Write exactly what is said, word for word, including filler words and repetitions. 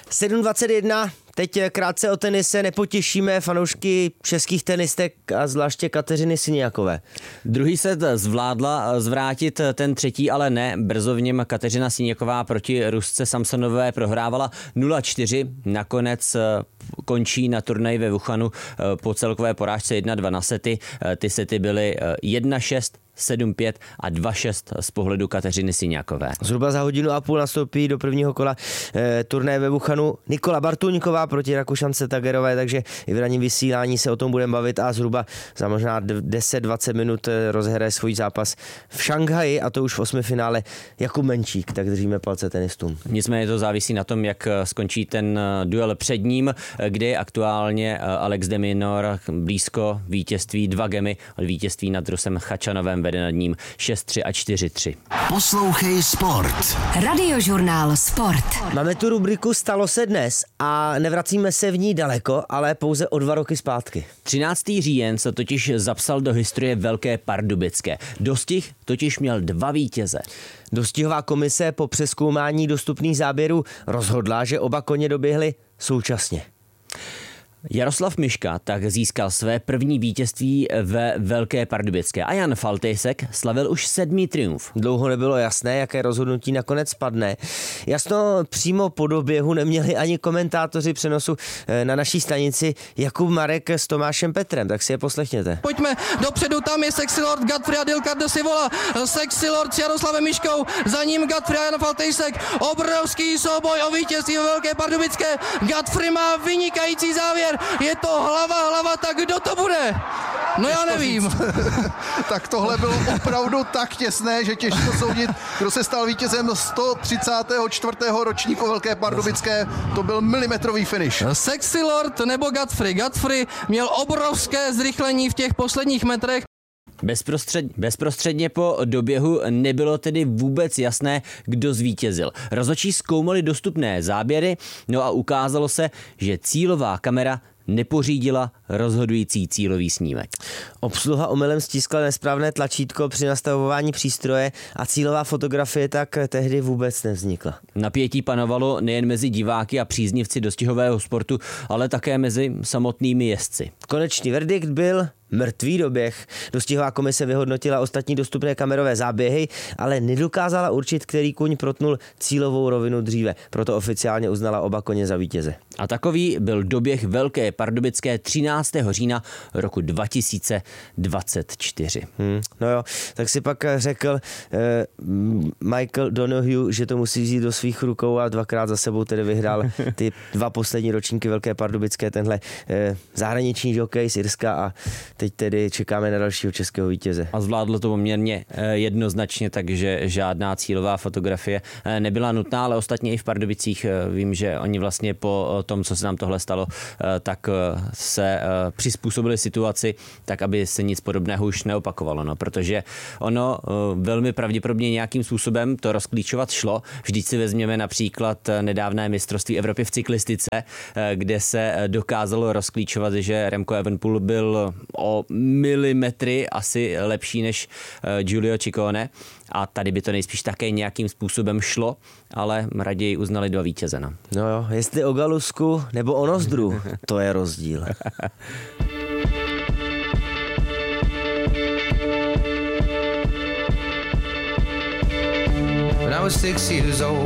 sedm dvacet jedna, teď krátce o tenise, nepotěšíme fanoušky českých tenistek a zvláště Kateřiny Siniakové. Druhý set zvládla zvrátit, ten třetí ale ne. Brzo v něm Kateřina Siniaková proti Rusce Samsonové prohrávala nula čtyři. Nakonec končí na turnaji ve Wuhanu po celkové porážce jedna dva na sety. Ty sety byly jedna šest, sedm pět a dva šest z pohledu Kateřiny Siniakové. Zhruba za hodinu a půl nastoupí do prvního kola e, turnaje ve Wuhanu Nikola Bartuňková proti Rakušance Tagerové, takže i v ranním vysílání se o tom budeme bavit a zhruba za možná deset dvacet minut rozhraje svůj zápas v Šanghaji, a to už v osmifinále Jakub Menčík, tak držíme palce tenistům. Nicméně to závisí na tom, jak skončí ten duel před ním, kde je aktuálně Alex de Minaur blízko vítězství, dva gemy od vítězství nad Rusem Chačanovem, vede nad ním šest tři a čtyři tři. Poslouchej Sport. Radiožurnál Sport. Máme tu rubriku Stalo se dnes a nevracíme se v ní daleko, ale pouze o dva roky zpátky. třináctého října se totiž zapsal do historie Velké Pardubické. Dostih totiž měl dva vítěze. Dostihová komise po přezkoumání dostupných záběrů rozhodla, že oba koně doběhly současně. Jaroslav Miška tak získal své první vítězství ve Velké Pardubické a Jan Faltejsek slavil už sedmý triumf. Dlouho nebylo jasné, jaké rozhodnutí nakonec padne. Jasno přímo po doběhu neměli ani komentátoři přenosu na naší stanici Jakub Marek s Tomášem Petrem, tak si je poslechněte. Pojďme dopředu, tam je Sexy Lord Godfrey a Dilkardo Sivola. Sexy Lord s Jaroslavem Miškou, za ním Godfrey a Jan Faltejsek. Obrovský souboj o vítězství ve Velké Pardubické. Godfrey má vynikající závěr. Je to hlava, hlava, tak kdo to bude? No já nevím. Tak tohle bylo opravdu tak těsné, že těžko soudit, kdo se stal vítězem sto třicátého čtvrtého ročníku Velké Pardubické. To byl milimetrový finish. Sexy Lord nebo Godfrey. Godfrey měl obrovské zrychlení v těch posledních metrech. Bezprostřed, bezprostředně po doběhu nebylo tedy vůbec jasné, kdo zvítězil. Rozhodčí zkoumali dostupné záběry, no a ukázalo se, že cílová kamera nepořídila rozhodující cílový snímek. Obsluha omylem stiskla nesprávné tlačítko při nastavování přístroje a cílová fotografie tak tehdy vůbec nevznikla. Napětí panovalo nejen mezi diváky a příznivci dostihového sportu, ale také mezi samotnými jezdci. Konečný verdikt byl mrtvý doběh. Dostihová komise vyhodnotila ostatní dostupné kamerové záběhy, ale nedokázala určit, který kuň protnul cílovou rovinu dříve. Proto oficiálně uznala oba koně za vítěze. A takový byl doběh Velké Pardubické třináctého října roku dva tisíce dvacet čtyři. Hmm, no jo, tak si pak řekl eh, Michael Donohue, že to musí vzít do svých rukou a dvakrát za sebou tedy vyhrál ty dva poslední ročníky Velké Pardubické, tenhle eh, zahraniční žokej z Irska, a teď tedy čekáme na dalšího českého vítěze. A zvládlo to poměrně jednoznačně, takže žádná cílová fotografie nebyla nutná, ale ostatně i v Pardubicích vím, že oni vlastně po tom, co se nám tohle stalo, tak se přizpůsobili situaci tak, aby se nic podobného už neopakovalo, no, protože ono velmi pravděpodobně nějakým způsobem to rozklíčovat šlo. Vždyť si vezměme například nedávné mistrovství Evropy v cyklistice, kde se dokázalo rozklíčovat, že Remco Evenepoel byl o milimetry asi lepší než Giulio Ciccone, a tady by to nejspíš také nějakým způsobem šlo, ale raději uznali dva vítěze. No, no jo, jestli o Galusku nebo o Nozdru, to je rozdíl. When I was six years old.